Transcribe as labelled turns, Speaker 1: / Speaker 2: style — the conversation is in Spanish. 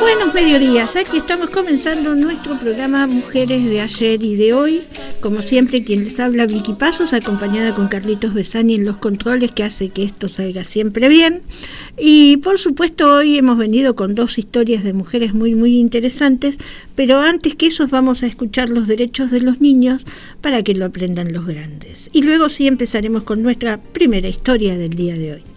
Speaker 1: Buenos mediodías, aquí estamos comenzando nuestro programa Mujeres de ayer y de hoy. Como siempre, quien les habla, Vicky Pasos, acompañada con Carlitos Besani en los controles, que hace que esto salga siempre bien. Y por supuesto, hoy hemos venido con dos historias de mujeres muy interesantes, pero antes que eso vamos a escuchar los derechos de los niños para que lo aprendan los grandes. Y luego sí empezaremos con nuestra primera historia del día de hoy.